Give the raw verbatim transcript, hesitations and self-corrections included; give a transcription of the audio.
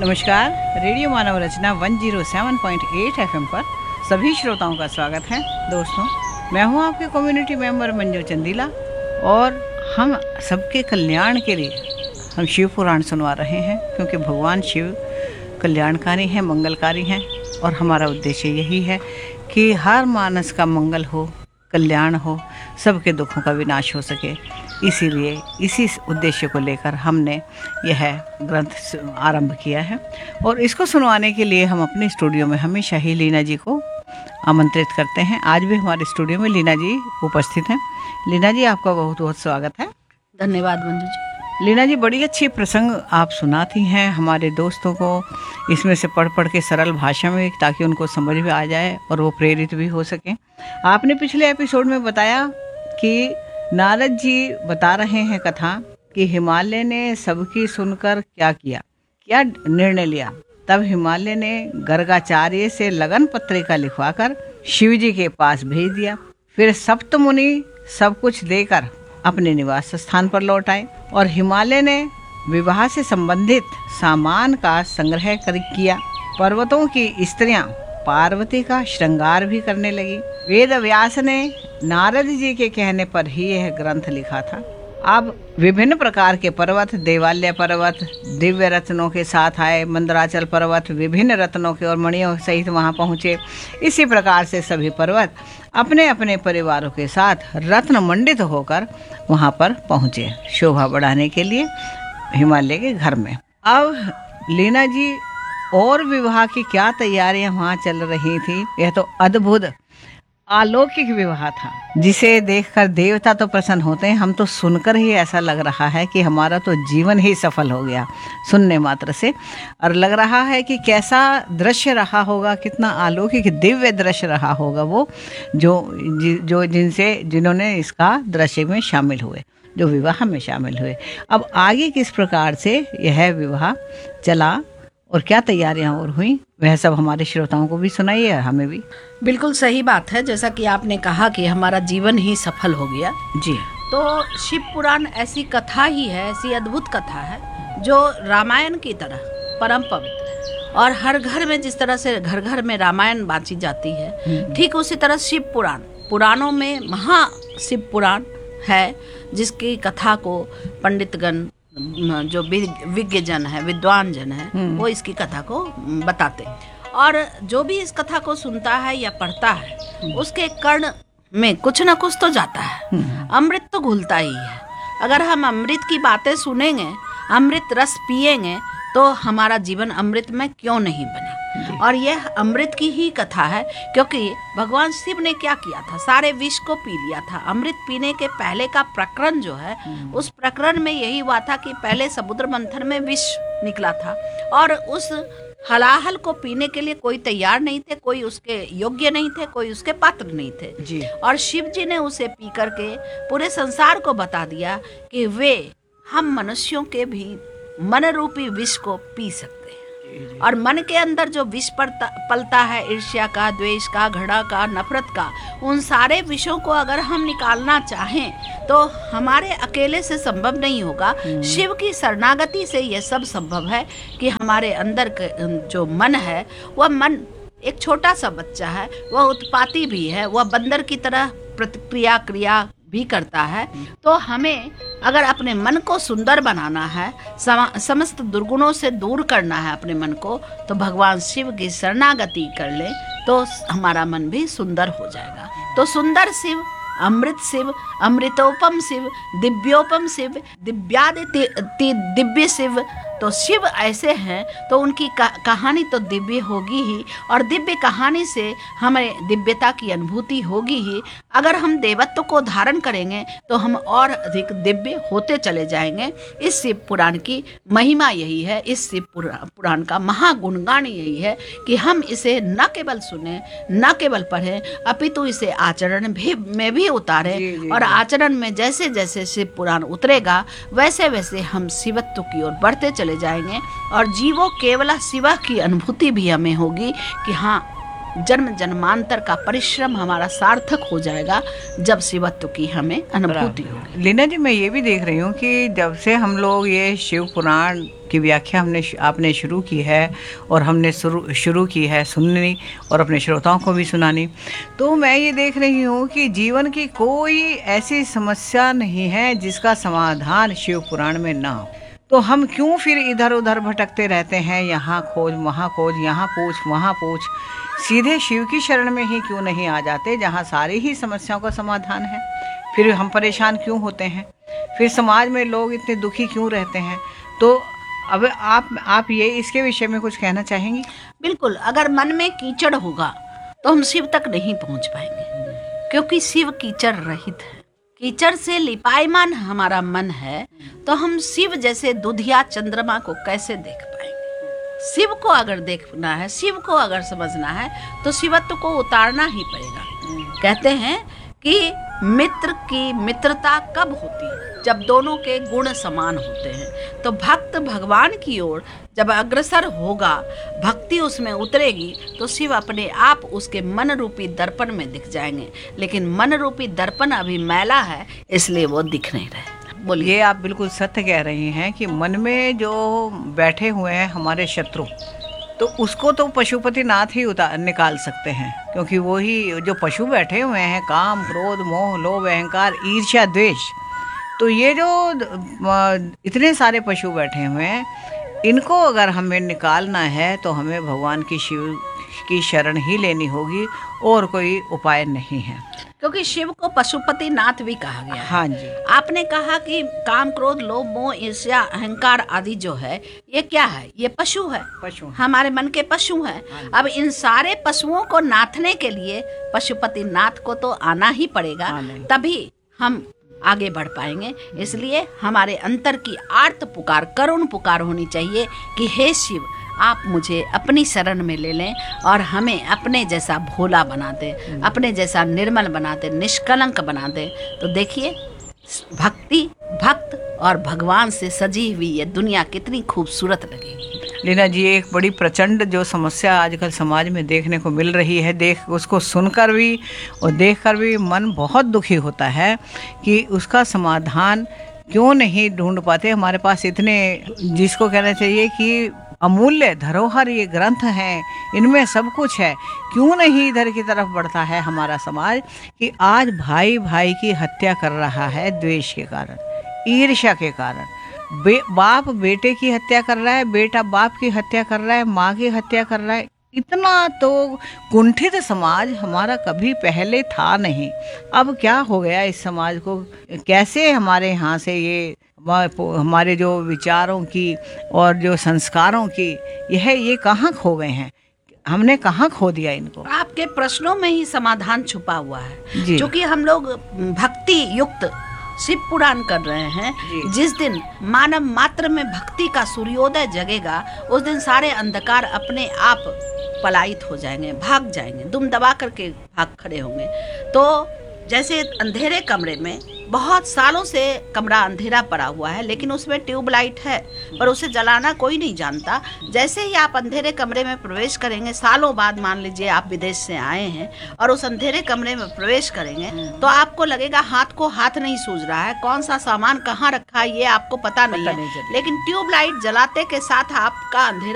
नमस्कार। रेडियो मानव रचना एक सौ सात पॉइंट आठ एफएम पर सभी श्रोताओं का स्वागत है। दोस्तों, मैं हूं आपके कम्युनिटी मेंबर मंजू चंदीला और हम सबके कल्याण के लिए हम शिव पुराण सुनवा रहे हैं, क्योंकि भगवान शिव कल्याणकारी हैं, मंगलकारी हैं और हमारा उद्देश्य यही है कि हर मानस का मंगल हो, कल्याण हो, सबके दुखों का विनाश हो सके। इसीलिए इसी उद्देश्य को लेकर हमने यह ग्रंथ आरंभ किया है और इसको सुनवाने के लिए हम अपने स्टूडियो में हमेशा ही लीना जी को आमंत्रित करते हैं। आज भी हमारे स्टूडियो में लीना जी उपस्थित हैं। लीना जी, आपका बहुत बहुत स्वागत है। धन्यवाद मंजू जी। लीना जी, बड़ी अच्छी प्रसंग आप सुनाती हैं हमारे दोस्तों को, इसमें से पढ़ पढ़ के सरल भाषा में, ताकि उनको समझ में आ जाए और वो प्रेरित भी हो सकें। आपने पिछले एपिसोड में बताया कि नारद जी बता रहे हैं कथा कि हिमालय ने सबकी सुनकर क्या किया, क्या निर्णय लिया। तब हिमालय ने गर्गाचार्य से लगन पत्रिका लिखवाकर शिव जी के पास भेज दिया। फिर सप्त मुनि सब कुछ देकर अपने निवास स्थान पर लौट आए और हिमालय ने विवाह से संबंधित सामान का संग्रह कर किया। पर्वतों की स्त्रियां पार्वती का श्रृंगार भी करने लगी। वेद व्यास ने नारद जी के कहने पर ही यह ग्रंथ लिखा था। अब विभिन्न प्रकार के पर्वत, देवालय पर्वत दिव्य रत्नों के साथ आए, मंदराचल पर्वत विभिन्न रत्नों के और मणियों सहित वहां पहुंचे। इसी प्रकार से सभी पर्वत अपने अपने परिवारों के साथ रत्न मंडित होकर वहां पर पहुंचे, शोभा बढ़ाने के लिए हिमालय के घर में। अब लीना जी, और विवाह की क्या तैयारियां वहां चल रही थी। यह तो अद्भुत अलौकिक विवाह था, जिसे देखकर देवता तो प्रसन्न होते हैं, हम तो सुनकर ही ऐसा लग रहा है कि हमारा तो जीवन ही सफल हो गया सुनने मात्र से। और लग रहा है कि कैसा दृश्य रहा होगा, कितना अलौकिक दिव्य दृश्य रहा होगा वो जो जो जिनसे जिन्होंने इसका दृश्य में शामिल हुए, जो विवाह में शामिल हुए। अब आगे किस प्रकार से यह विवाह चला और क्या तैयारियां और हुई, वह सब हमारे श्रोताओं को भी सुनाइए, हमें भी। बिल्कुल सही बात है। जैसा कि आपने कहा कि हमारा जीवन ही सफल हो गया जी, तो शिव पुराण ऐसी कथा ही है, ऐसी अद्भुत कथा है जो रामायण की तरह परम पवित्र है। और हर घर में जिस तरह से घर घर में रामायण बांची जाती है, ठीक उसी तरह शिव पुराण, पुराणों में महा शिव पुराण है, जिसकी कथा को पंडितगण, जो विज्ञ जन है, विद्वान जन है, वो इसकी कथा को बताते। और जो भी इस कथा को सुनता है या पढ़ता है, उसके कर्ण में कुछ न कुछ तो जाता है। अमृत तो घुलता ही है। अगर हम अमृत की बातें सुनेंगे, अमृत रस पिएंगे, तो हमारा जीवन अमृत में क्यों नहीं बने। और यह अमृत की ही कथा है, क्योंकि भगवान शिव ने क्या किया था, सारे विष को पी लिया था। अमृत पीने के पहले का प्रकरण जो है, उस प्रकरण में यही हुआ था कि पहले समुद्र मंथन में विष निकला था और उस हलाहल को पीने के लिए कोई तैयार नहीं थे, कोई उसके योग्य नहीं थे, कोई उसके पात्र नहीं थे जी। और शिव जी ने उसे पी करके पूरे संसार को बता दिया कि वे हम मनुष्यों के भी मन रूपी विष को पी सकते हैं। और मन के अंदर जो विष पलता पलता है, ईर्ष्या का, द्वेष का, घृणा का, नफरत का, उन सारे विषयों को अगर हम निकालना चाहें तो हमारे अकेले से संभव नहीं होगा। शिव की शरणागति से यह सब संभव है कि हमारे अंदर जो मन है, वह मन एक छोटा सा बच्चा है, वह उत्पाती भी है, वह बंदर की तरह प्रतिक्रिया क्रिया भी करता है। तो हमें अगर अपने मन को सुंदर बनाना है, समस्त दुर्गुणों से दूर करना है अपने मन को, तो भगवान शिव की शरणागति कर ले तो हमारा मन भी सुंदर हो जाएगा। तो सुंदर शिव, अमृत शिव, अमृतोपम शिव, दिव्योपम शिव, दिव्यादि दिव्य शिव। तो शिव ऐसे हैं तो उनकी कहानी तो दिव्य होगी ही, और दिव्य कहानी से हमें दिव्यता की अनुभूति होगी ही। अगर हम देवत्व को धारण करेंगे तो हम और अधिक दिव्य होते चले जाएंगे। इस शिव पुराण की महिमा यही है, इस शिव पुराण का महागुणगान यही है कि हम इसे न केवल सुने, न केवल पढ़ें, अपितु इसे आचरण भी में भी उतारें। और आचरण में जैसे जैसे शिव पुराण उतरेगा, वैसे वैसे हम शिवत्व की ओर बढ़ते चले जाएंगे और जीवो केवल शिवा की अनुभूति भी हमें होगी कि हाँ, जन्म जन्मांतर का परिश्रम हमारा सार्थक हो जाएगा जब शिवत्व की हमें अनुभूति होगी। लीना जी, मैं ये भी देख रही हूँ कि जब से हम लोग ये शिव पुराण की व्याख्या हमने आपने शुरू की है और हमने शुरू शुरू की है सुननी और अपने श्रोताओं को भी सुनानी, तो मैं ये देख रही हूँ कि जीवन की कोई ऐसी समस्या नहीं है जिसका समाधान शिव पुराण में ना हो। तो हम क्यों फिर इधर उधर भटकते रहते हैं, यहाँ खोज वहाँ खोज, यहाँ पूछ वहाँ पूछ, सीधे शिव की शरण में ही क्यों नहीं आ जाते जहाँ सारी ही समस्याओं का समाधान है। फिर हम परेशान क्यों होते हैं, फिर समाज में लोग इतने दुखी क्यों रहते हैं। तो अब आप आप ये इसके विषय में कुछ कहना चाहेंगी? बिल्कुल, अगर मन में कीचड़ होगा तो हम शिव तक नहीं पहुंच पाएंगे, क्योंकि शिव कीचड़ रहित है। कीचड़ से लिपायमान हमारा मन है तो हम शिव जैसे दुधिया चंद्रमा को कैसे देख पाएंगे। शिव को अगर देखना है, शिव को अगर समझना है तो शिवत्व को उतारना ही पड़ेगा। कहते हैं कि मित्र की मित्रता कब होती है, जब दोनों के गुण समान होते हैं। तो भक्त भगवान की ओर जब अग्रसर होगा, भक्ति उसमें उतरेगी, तो शिव अपने आप उसके मन रूपी दर्पण में दिख जाएंगे। लेकिन मन रूपी दर्पण अभी मैला है, इसलिए वो दिख नहीं रहे। बोलिए। ये आप बिल्कुल सत्य कह रही हैं कि मन में जो बैठे हुए हैं हमारे शत्रु, तो उसको तो पशुपति नाथ ही उतार निकाल सकते हैं, क्योंकि वो ही जो पशु बैठे हुए हैं, काम क्रोध मोह लोभ अहंकार ईर्ष्या द्वेष, तो ये जो इतने सारे पशु बैठे हुए हैं, इनको अगर हमें निकालना है तो हमें भगवान की शिव की शरण ही लेनी होगी, और कोई उपाय नहीं है। क्योंकि शिव को पशुपति नाथ भी कहा गया है। हाँ जी। आपने कहा कि काम क्रोध लोभ मोह ईर्ष्या अहंकार आदि जो है, ये क्या है? ये पशु है, पशु हमारे मन के पशु हैं। अब इन सारे पशुओं को नाथने के लिए पशुपति नाथ को तो आना ही पड़ेगा, तभी हम आगे बढ़ पाएंगे। इसलिए हमारे अंतर की आर्त पुकार, करुण पुकार होनी चाहिए कि हे शिव, आप मुझे अपनी शरण में ले लें और हमें अपने जैसा भोला बना दे, अपने जैसा निर्मल बना दे, निष्कलंक बना दे। तो देखिए, भक्ति भक्त और भगवान से सजी हुई ये दुनिया कितनी खूबसूरत लगेगी। लीना जी, एक बड़ी प्रचंड जो समस्या आजकल समाज में देखने को मिल रही है, देख उसको सुनकर भी और देखकर भी मन बहुत दुखी होता है कि उसका समाधान क्यों नहीं ढूंढ पाते। हमारे पास इतने, जिसको कहना चाहिए कि अमूल्य धरोहर ये ग्रंथ हैं, इनमें सब कुछ है, क्यों नहीं इधर की तरफ बढ़ता है हमारा समाज कि आज भाई भाई की हत्या कर रहा है द्वेष के कारण, ईर्ष्या के कारण। बे, बाप बेटे की हत्या कर रहा है, बेटा बाप की हत्या कर रहा है, माँ की हत्या कर रहा है। इतना तो कुंठित समाज हमारा कभी पहले था नहीं। अब क्या हो गया इस समाज को, कैसे हमारे यहाँ से ये हमारे जो विचारों की और जो संस्कारों की यह ये कहाँ खो गए हैं, हमने कहाँ खो दिया इनको? आपके प्रश्नों में ही समाधान छुपा हुआ है। जी। क्योंकि हम लोग भक्ति युक्त शिव पुराण कर रहे हैं। जिस दिन मानव मात्र में भक्ति का सूर्योदय जगेगा, उस दिन सारे अंधकार अपने आप पलायित हो जाएंगे, भाग जाएंगे, दुम दबा करके भाग खड़े होंगे। तो जैसे अंधेरे कमरे में बहुत सालों से कमरा अंधेरा पड़ा हुआ है, लेकिन उसमें ट्यूबलाइट है, पर उसे जलाना कोई नहीं जानता। जैसे ही आप अंधेरे कमरे में प्रवेश करेंगे, सालों बाद मान लीजिए आप विदेश से आए हैं और उस अंधेरे कमरे में प्रवेश करेंगे, तो आपको लगेगा हाथ को हाथ नहीं सूझ रहा है, कौन सा सामान कहाँ रखा है ये आपको पता नहीं है। लेकिन ट्यूबलाइट जलाते के साथ आपका अंधेरा